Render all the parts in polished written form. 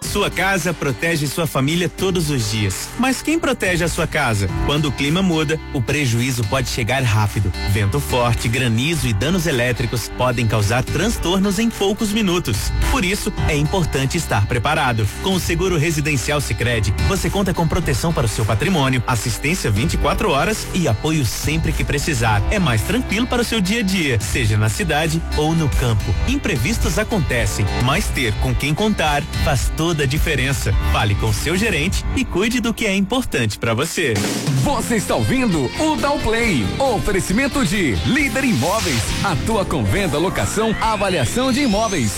Sua casa protege sua família todos os dias. Mas quem protege a sua casa? Quando o clima muda, o prejuízo pode chegar rápido. Vento forte, granizo e danos elétricos podem causar transtornos em poucos minutos. Por isso, é importante estar preparado. Com o seguro residencial Sicredi, você conta com proteção para o seu patrimônio, assistência 24 horas e apoio sempre que precisar. É mais tranquilo para o seu dia a dia, seja na cidade ou no campo. Imprevistos acontecem, mas ter com quem contar faz toda a diferença. Fale com seu gerente e cuide do que é importante para você. Você está ouvindo o Downplay. Oferecimento de Líder Imóveis. Atua com venda, locação, avaliação de imóveis.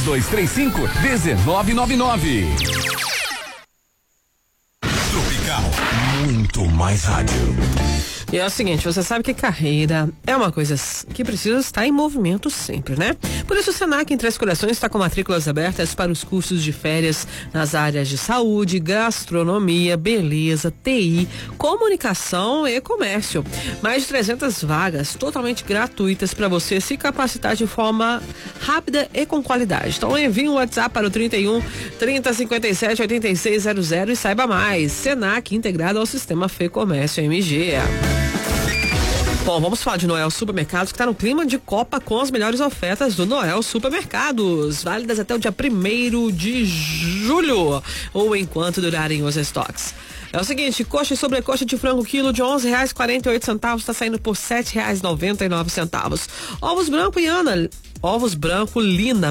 3235-1999. Tropical. Muito mais rádio. E é o seguinte, você sabe que carreira é uma coisa que precisa estar em movimento sempre, né? Por isso o Senac em Três Corações está com matrículas abertas para os cursos de férias nas áreas de saúde, gastronomia, beleza, TI, comunicação e comércio. Mais de 300 vagas totalmente gratuitas para você se capacitar de forma rápida e com qualidade. Então envie um WhatsApp para o 31 30 57 8600 e saiba mais. Senac integrado ao Sistema Fê Comércio MG. Bom, vamos falar de Noel Supermercados, que está no clima de Copa com as melhores ofertas do Noel Supermercados, válidas até o dia 1º de julho, ou enquanto durarem os estoques. É o seguinte, coxa e sobrecoxa de frango quilo de R$11,48 está saindo por R$7,99. Ovos branco e Ana, ovos branco Lina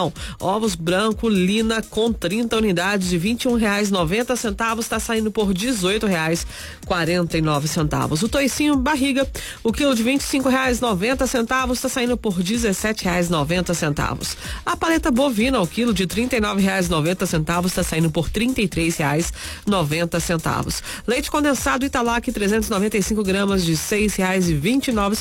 com 30 unidades de R$21,90 está saindo por R$18,49. O toicinho barriga, o quilo de R$25,90 está saindo por R$17,90. A paleta bovina, o quilo de R$39,90 está saindo por R$33,90. Leite condensado Italac 395 gramas de R$6,29